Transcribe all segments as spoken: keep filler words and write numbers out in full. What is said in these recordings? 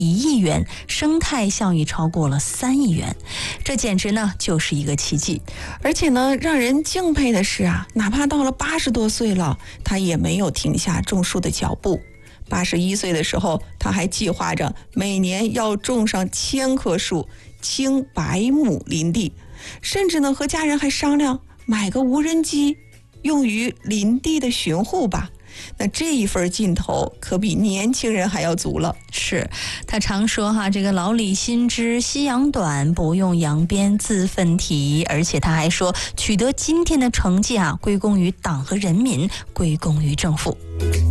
一亿元，生态效益超过了三亿元，这简直呢就是一个奇迹。 而且呢，让人敬佩的是啊，哪怕到了八十多岁了，他也没有停下种树的脚步。八十一岁的时候，他还计划着每年要种上千棵树，清百亩林地，甚至呢和家人还商量买个无人机，用于林地的巡护吧。那这一份劲头可比年轻人还要足了。 是，他常说哈，这个老李心知夕阳短，不用扬鞭自奋蹄。而且他还说，取得今天的成绩啊，归功于党和人民，归功于政府。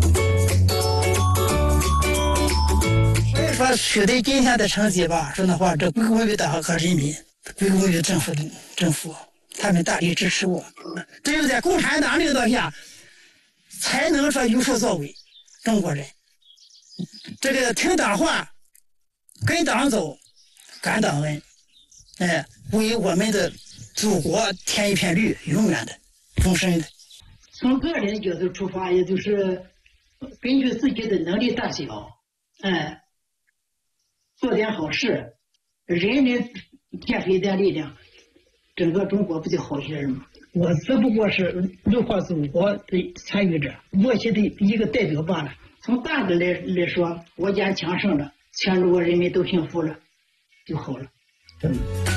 所以说，取得今天的成绩吧，说那话，这归功于党和人民，归功于政府，政府他们大力支持我。只有在共产党领导下，才能说有所作为。中国人，这个听党话，跟党走，感党恩，哎，为我们的祖国添一片绿，永远的、终身的。 从个人角度出发，也就是根据自己的能力大小，哎，做点好事，人人添出一点力量，整个中国不就好些了吗？我只不过是绿化祖国的参与者，默契的一个代表罢了。从大的来来说，国家强盛了，全中国人民都幸福了，就好了。嗯。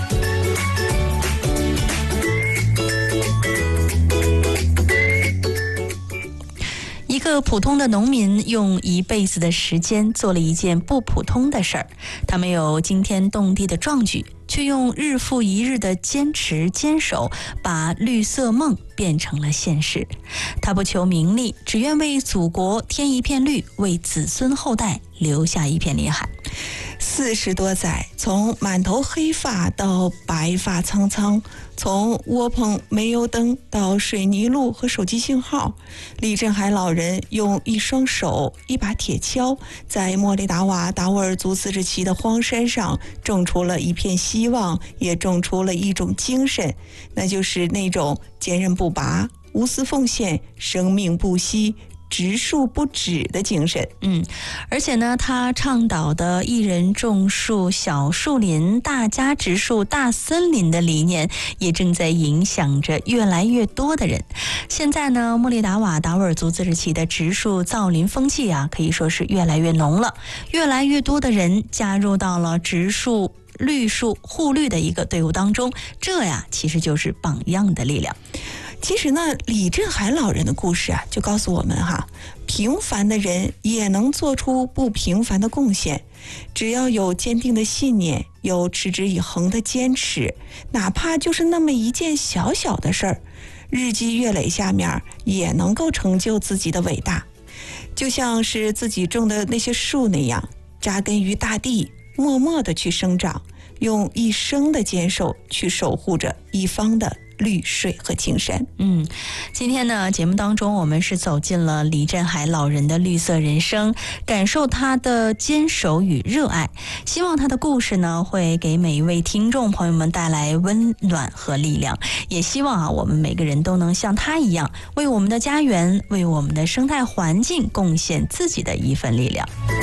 一个普通的农民用一辈子的时间做了一件不普通的事儿，他没有惊天动地的壮举，却用日复一日的坚持坚守，把绿色梦变成了现实。他不求名利，只愿为祖国添一片绿，为子孙后代留下一片林海。 四十多载，从满头黑发到白发苍苍，从窝棚煤油灯到水泥路和手机信号，李振海老人用一双手一把铁锹，在莫里达瓦达斡尔族自治区的荒山上种出了一片希望，也种出了一种精神，那就是那种坚韧不拔、无私奉献、生命不息、植树不止的精神。 嗯，而且呢，他倡导的一人种树、小树林、大家植树、大森林的理念，也正在影响着越来越多的人。现在呢，莫里达瓦达斡尔族自治区的植树造林风气啊，可以说是越来越浓了，越来越多的人加入到了植树、绿树护绿的一个队伍当中，这呀，其实就是榜样的力量。 其实呢，李振海老人的故事啊，就告诉我们哈，平凡的人也能做出不平凡的贡献。只要有坚定的信念，有持之以恒的坚持，哪怕就是那么一件小小的事儿，日积月累下面也能够成就自己的伟大。就像是自己种的那些树那样，扎根于大地，默默地去生长，用一生的坚守去守护着一方的绿水和青山。 嗯，今天呢，节目当中我们是走进了李振海老人的绿色人生，感受他的坚守与热爱。希望他的故事呢，会给每一位听众朋友们带来温暖和力量。也希望啊，我们每个人都能像他一样，为我们的家园，为我们的生态环境贡献自己的一份力量。